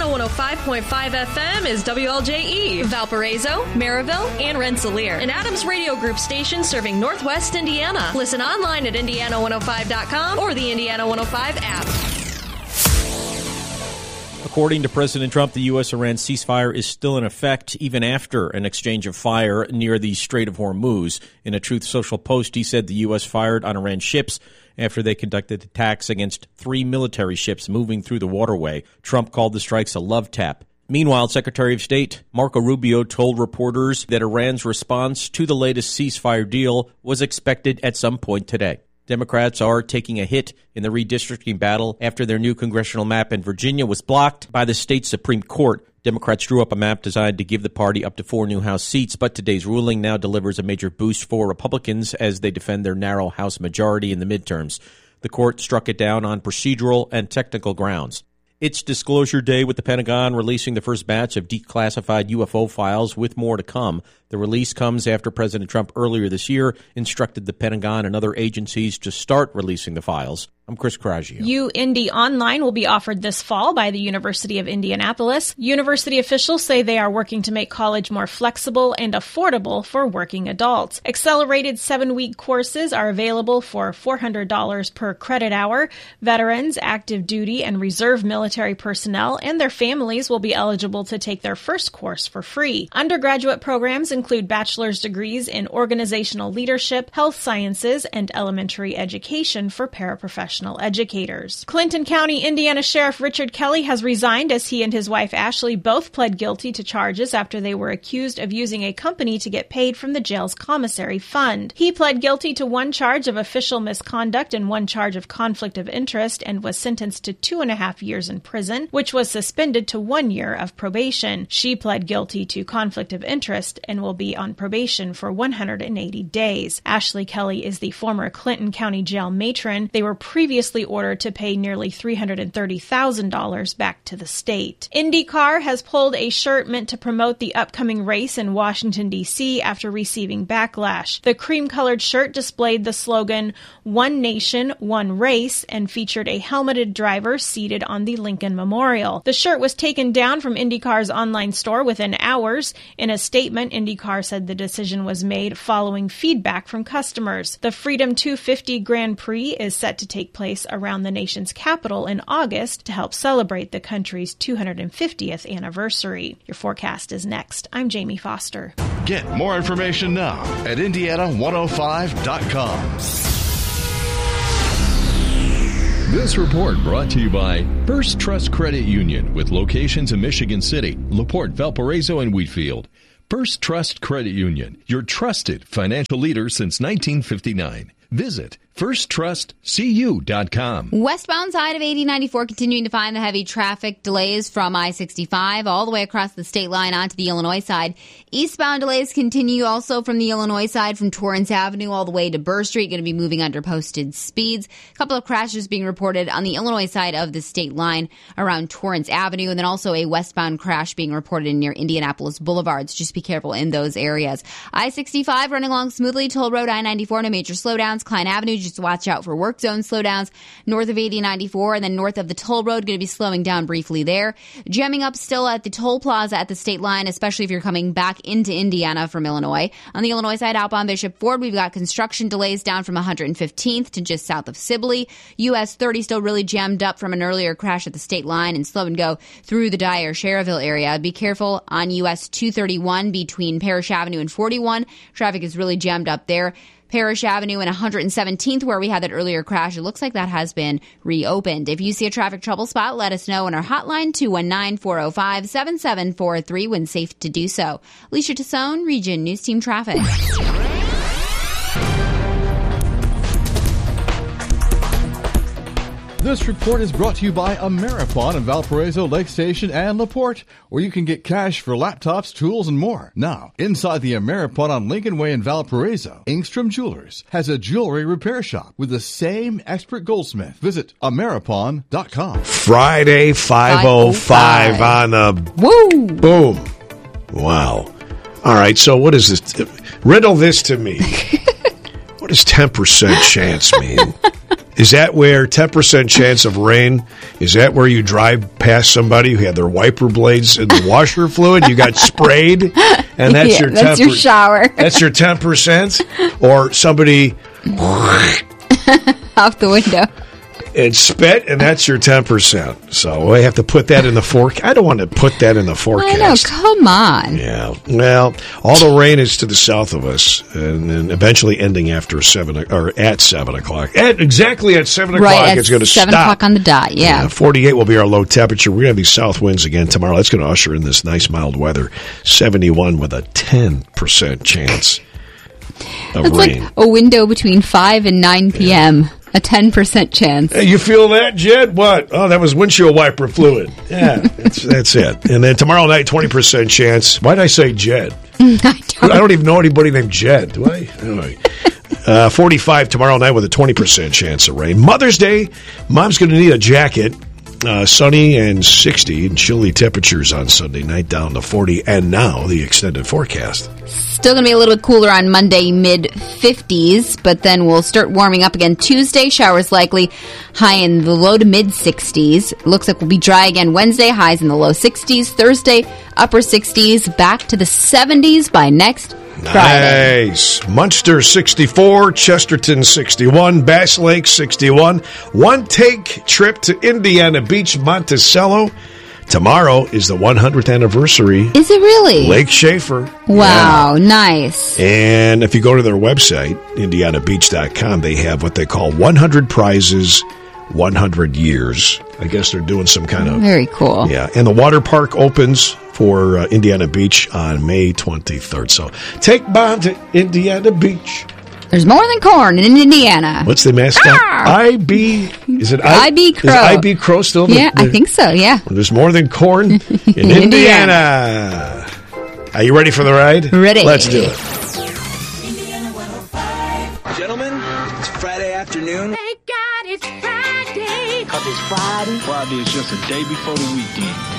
105.5 FM is WLJE, Valparaiso, Maryville, and Rensselaer, an Adams Radio Group station serving Northwest Indiana. Listen online at Indiana105.com or the Indiana 105 app. According to President Trump, the U.S.-Iran ceasefire is still in effect even after an exchange of fire near the Strait of Hormuz. In a Truth Social post, he said the U.S. fired on Iran ships after they conducted attacks against 3 military ships moving through the waterway. Trump called the strikes a love tap. Meanwhile, Secretary of State Marco Rubio told reporters that Iran's response to the latest ceasefire deal was expected at some point today. Democrats are taking a hit in the redistricting battle after their new congressional map in Virginia was blocked by the state Supreme Court. Democrats drew up a map designed to give the party up to 4 new House seats, but today's ruling now delivers a major boost for Republicans as they defend their narrow House majority in the midterms. The court struck it down on procedural and technical grounds. It's Disclosure Day, with the Pentagon releasing the first batch of declassified UFO files, with more to come. The release comes after President Trump earlier this year instructed the Pentagon and other agencies to start releasing the files. I'm Chris Caraggio. UIndy Online will be offered this fall by the University of Indianapolis. University officials say they are working to make college more flexible and affordable for working adults. Accelerated 7-week courses are available for $400 per credit hour. Veterans, active duty, and reserve military personnel and their families will be eligible to take their first course for free. Undergraduate programs include bachelor's degrees in organizational leadership, health sciences, and elementary education for paraprofessional educators. Clinton County, Indiana Sheriff Richard Kelly has resigned as he and his wife Ashley both pled guilty to charges after they were accused of using a company to get paid from the jail's commissary fund. He pled guilty to 1 charge of official misconduct and 1 charge of conflict of interest and was sentenced to 2.5 years in prison, which was suspended to 1 year of probation. She pled guilty to conflict of interest and will be on probation for 180 days. Ashley Kelly is the former Clinton County Jail matron. They were previously ordered to pay nearly $330,000 back to the state. IndyCar has pulled a shirt meant to promote the upcoming race in Washington, D.C. after receiving backlash. The cream-colored shirt displayed the slogan, "One Nation, One Race," and featured a helmeted driver seated on the Lincoln Memorial. The shirt was taken down from IndyCar's online store within hours. In a statement, IndyCar said the decision was made following feedback from customers. The Freedom 250 Grand Prix is set to take place around the nation's capital in August to help celebrate the country's 250th anniversary. Your forecast is next. I'm Jamie Foster. Get more information now at Indiana105.com. This report brought to you by First Trust Credit Union, with locations in Michigan City, LaPorte, Valparaiso, and Wheatfield. First Trust Credit Union, your trusted financial leader since 1959. Visit FirstTrustCU.com. Westbound side of 8094 continuing to find the heavy traffic delays from I-65 all the way across the state line onto the Illinois side. Eastbound delays continue also from the Illinois side from Torrance Avenue all the way to Burr Street, going to be moving under posted speeds. A couple of crashes being reported on the Illinois side of the state line around Torrance Avenue, and then also a westbound crash being reported near Indianapolis Boulevard. So just be careful in those areas. I-65 running along smoothly. Toll Road I-94, no major slowdowns. Klein Avenue, just watch out for work zone slowdowns north of 8094, and then north of the toll road, going to be slowing down briefly there. Jamming up still at the toll plaza at the state line, especially if you're coming back into Indiana from Illinois. On the Illinois side, outbound Bishop Ford, we've got construction delays down from 115th to just south of Sibley. US 30 still really jammed up from an earlier crash at the state line, and slow and go through the Dyer Cherville area. Be careful on US 231 between Parrish Avenue and 41. Traffic is really jammed up there. Parrish Avenue and 117th, where we had that earlier crash, it looks like that has been reopened. If you see a traffic trouble spot, let us know on our hotline, 219-405-7743, when safe to do so. Alicia Tassone, Region News Team Traffic. This report is brought to you by Ameripon in Valparaiso, Lake Station, and LaPorte, where you can get cash for laptops, tools, and more. Now, inside the Ameripon on Lincoln Way in Valparaiso, Engstrom Jewelers has a jewelry repair shop with the same expert goldsmith. Visit Ameripon.com. Friday 5:05 on a Woo! Boom. Wow. All right, so what is this? Riddle this to me. What does 10% chance mean? Is that where 10% chance of rain? Is that where you drive past somebody who had their wiper blades in the washer fluid? You got sprayed, and that's your 10%. That's your shower. That's your 10%, or somebody off the window. And spit, and that's your 10%. So I have to put that in the forecast. I don't want to put that in the forecast. I know, come on. Yeah. Well, all the rain is to the south of us, and then eventually ending after 7 or at 7 o'clock. Exactly at 7 o'clock, right, it's going to stop. 7 o'clock on the dot, yeah. 48 will be our low temperature. We're going to have these south winds again tomorrow. That's going to usher in this nice mild weather. 71 with a 10% chance of That's rain. Like a window between 5 and 9 p.m. Yeah. A 10% chance. Hey, you feel that, Jed? What? Oh, that was windshield wiper fluid. Yeah, that's it. And then tomorrow night, 20% chance. Why did I say Jed? I don't even know anybody named Jed, do I? Anyway. 45 tomorrow night with a 20% chance of rain. Mother's Day, Mom's going to need a jacket. Sunny and 60 and chilly temperatures on Sunday night, down to 40. And now the extended forecast. Still going to be a little bit cooler on Monday, mid-50s, but then we'll start warming up again. Tuesday, showers likely, high in the low to mid-60s. Looks like we'll be dry again Wednesday, highs in the low 60s. Thursday, upper 60s, back to the 70s by next Friday. Nice. Munster 64, Chesterton 61, Bass Lake 61. One take trip to Indiana Beach, Monticello. Tomorrow is the 100th anniversary. Is it really? Lake Schaefer. Wow, yeah. Nice. And if you go to their website, indianabeach.com, they have what they call 100 prizes, 100 years. I guess they're doing some kind of... Very cool. Yeah, and the water park opens for Indiana Beach on May 23rd. So take Mom to Indiana Beach. There's more than corn in Indiana. What's the mascot? IB. Is it IB Crow? Is IB Crow still? I think so, yeah. There's more than corn in Indiana. Are you ready for the ride? Ready. Let's do it. Gentlemen, it's Friday afternoon. Thank God it's Friday. 'Cause it's Friday. Friday is just a day before the weekend.